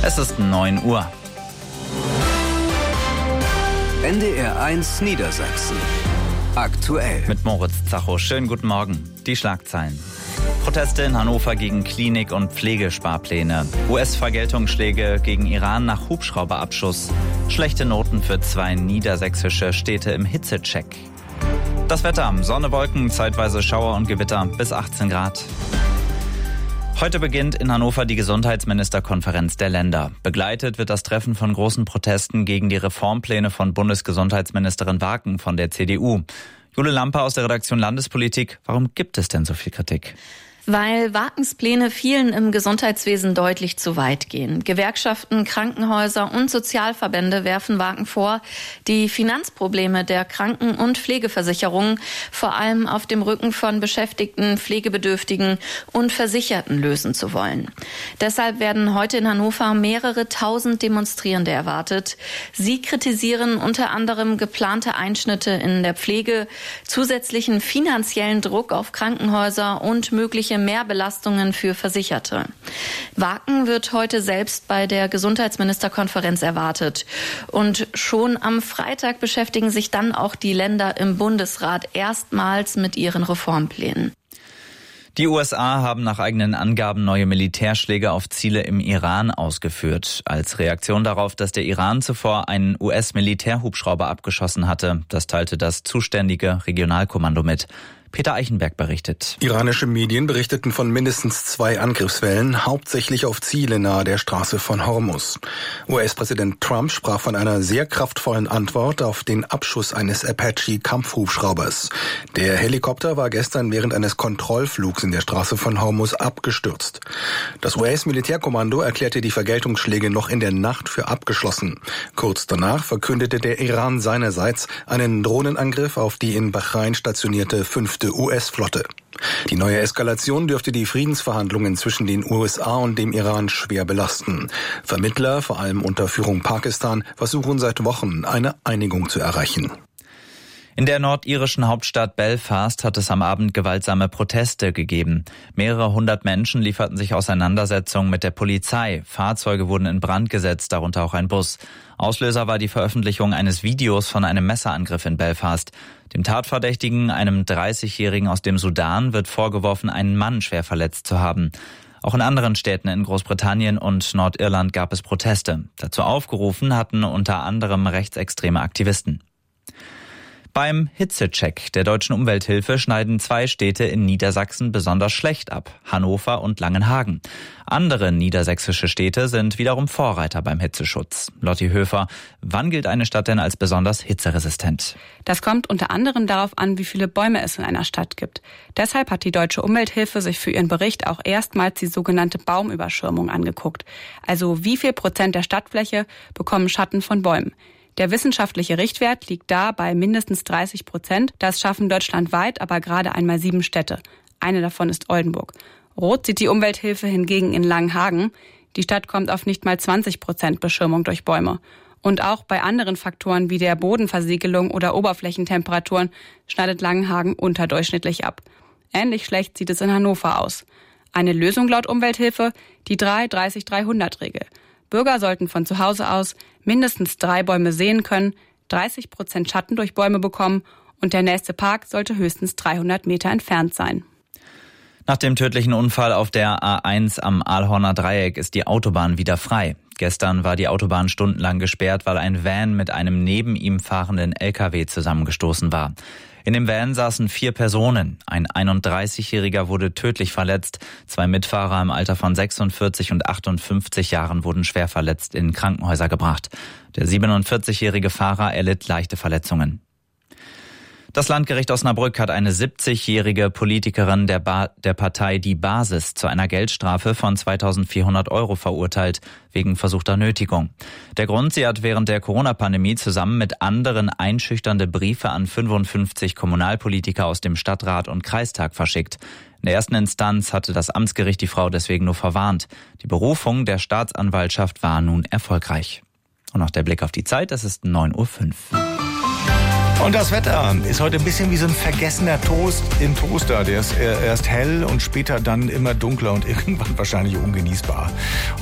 Es ist 9 Uhr. NDR 1 Niedersachsen. Aktuell. Mit Moritz Zacho. Schönen guten Morgen. Die Schlagzeilen. Proteste in Hannover gegen Klinik- und Pflegesparpläne. US-Vergeltungsschläge gegen Iran nach Hubschrauberabschuss. Schlechte Noten für 2 niedersächsische Städte im Hitzecheck. Das Wetter. Sonne, Wolken, zeitweise Schauer und Gewitter bis 18 Grad. Heute beginnt in Hannover die Gesundheitsministerkonferenz der Länder. Begleitet wird das Treffen von großen Protesten gegen die Reformpläne von Bundesgesundheitsministerin Waken von der CDU. Jule Lampe aus der Redaktion Landespolitik. Warum gibt es denn so viel Kritik? Weil Wakens Pläne vielen im Gesundheitswesen deutlich zu weit gehen. Gewerkschaften, Krankenhäuser und Sozialverbände werfen Waken vor, die Finanzprobleme der Kranken- und Pflegeversicherungen vor allem auf dem Rücken von Beschäftigten, Pflegebedürftigen und Versicherten lösen zu wollen. Deshalb werden heute in Hannover mehrere tausend Demonstrierende erwartet. Sie kritisieren unter anderem geplante Einschnitte in der Pflege, zusätzlichen finanziellen Druck auf Krankenhäuser und mögliche Mehrbelastungen für Versicherte. Waken wird heute selbst bei der Gesundheitsministerkonferenz erwartet. Und schon am Freitag beschäftigen sich dann auch die Länder im Bundesrat erstmals mit ihren Reformplänen. Die USA haben nach eigenen Angaben neue Militärschläge auf Ziele im Iran ausgeführt. Als Reaktion darauf, dass der Iran zuvor einen US-Militärhubschrauber abgeschossen hatte. Das teilte das zuständige Regionalkommando mit. Peter Eichenberg berichtet. Iranische Medien berichteten von mindestens 2 Angriffswellen, hauptsächlich auf Ziele nahe der Straße von Hormuz. US-Präsident Trump sprach von einer sehr kraftvollen Antwort auf den Abschuss eines Apache-Kampfhubschraubers. Der Helikopter war gestern während eines Kontrollflugs in der Straße von Hormuz abgestürzt. Das US-Militärkommando erklärte die Vergeltungsschläge noch in der Nacht für abgeschlossen. Kurz danach verkündete der Iran seinerseits einen Drohnenangriff auf die in Bahrain stationierte 5. US-Flotte. Die neue Eskalation dürfte die Friedensverhandlungen zwischen den USA und dem Iran schwer belasten. Vermittler, vor allem unter Führung Pakistan, versuchen seit Wochen, eine Einigung zu erreichen. In der nordirischen Hauptstadt Belfast hat es am Abend gewaltsame Proteste gegeben. Mehrere hundert Menschen lieferten sich Auseinandersetzungen mit der Polizei. Fahrzeuge wurden in Brand gesetzt, darunter auch ein Bus. Auslöser war die Veröffentlichung eines Videos von einem Messerangriff in Belfast. Dem Tatverdächtigen, einem 30-Jährigen aus dem Sudan, wird vorgeworfen, einen Mann schwer verletzt zu haben. Auch in anderen Städten in Großbritannien und Nordirland gab es Proteste. Dazu aufgerufen hatten unter anderem rechtsextreme Aktivisten. Beim Hitzecheck der Deutschen Umwelthilfe schneiden 2 Städte in Niedersachsen besonders schlecht ab, Hannover und Langenhagen. Andere niedersächsische Städte sind wiederum Vorreiter beim Hitzeschutz. Lotti Höfer, wann gilt eine Stadt denn als besonders hitzeresistent? Das kommt unter anderem darauf an, wie viele Bäume es in einer Stadt gibt. Deshalb hat die Deutsche Umwelthilfe sich für ihren Bericht auch erstmals die sogenannte Baumüberschirmung angeguckt. Also wie viel Prozent der Stadtfläche bekommen Schatten von Bäumen? Der wissenschaftliche Richtwert liegt da bei mindestens 30%. Das schaffen deutschlandweit aber gerade einmal 7 Städte. Eine davon ist Oldenburg. Rot sieht die Umwelthilfe hingegen in Langenhagen. Die Stadt kommt auf nicht mal 20% Beschirmung durch Bäume. Und auch bei anderen Faktoren wie der Bodenversiegelung oder Oberflächentemperaturen schneidet Langenhagen unterdurchschnittlich ab. Ähnlich schlecht sieht es in Hannover aus. Eine Lösung laut Umwelthilfe, die 3-30-300-Regel. Bürger sollten von zu Hause aus mindestens 3 Bäume sehen können, 30% Schatten durch Bäume bekommen und der nächste Park sollte höchstens 300 Meter entfernt sein. Nach dem tödlichen Unfall auf der A1 am Aalhorner Dreieck ist die Autobahn wieder frei. Gestern war die Autobahn stundenlang gesperrt, weil ein Van mit einem neben ihm fahrenden LKW zusammengestoßen war. In dem Van saßen 4 Personen. Ein 31-Jähriger wurde tödlich verletzt. 2 Mitfahrer im Alter von 46 und 58 Jahren wurden schwer verletzt in Krankenhäuser gebracht. Der 47-jährige Fahrer erlitt leichte Verletzungen. Das Landgericht Osnabrück hat eine 70-jährige Politikerin der Partei Die Basis zu einer Geldstrafe von 2.400 € verurteilt, wegen versuchter Nötigung. Der Grund, sie hat während der Corona-Pandemie zusammen mit anderen einschüchternde Briefe an 55 Kommunalpolitiker aus dem Stadtrat und Kreistag verschickt. In der ersten Instanz hatte das Amtsgericht die Frau deswegen nur verwarnt. Die Berufung der Staatsanwaltschaft war nun erfolgreich. Und noch der Blick auf die Zeit, es ist 9:05 Uhr. Und das Wetter ist heute ein bisschen wie so ein vergessener Toast im Toaster. Der ist erst hell und später dann immer dunkler und irgendwann wahrscheinlich ungenießbar.